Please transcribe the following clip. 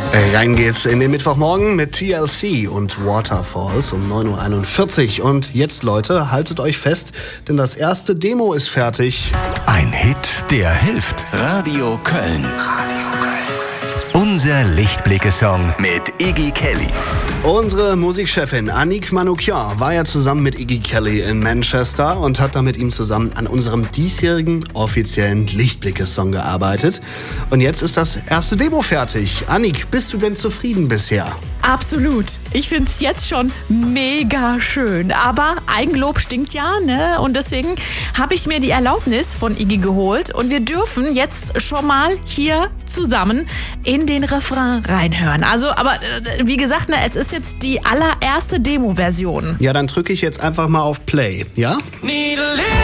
Rein geht's in den Mittwochmorgen mit TLC und Waterfalls um 9.41 Uhr. Und jetzt, Leute, haltet euch fest, denn das erste Demo ist fertig. Ein Hit, der hilft. Radio Köln. Unser Lichtblicke-Song mit Iggy Kelly. Unsere Musikchefin Annick Manoukian war ja zusammen mit Iggy Kelly in Manchester und hat da mit ihm zusammen an unserem diesjährigen offiziellen Lichtblicke-Song gearbeitet. Und jetzt ist das erste Demo fertig. Annick, bist du denn zufrieden bisher? Absolut. Ich finde es jetzt schon mega schön. Aber Eigenlob stinkt ja, ne? Und deswegen habe ich mir die Erlaubnis von Iggy geholt. Und wir dürfen jetzt schon mal hier zusammen in den Refrain reinhören. Also, aber wie gesagt, ne, es ist jetzt die allererste Demo-Version. Ja, dann drücke ich jetzt einfach mal auf Play, ja?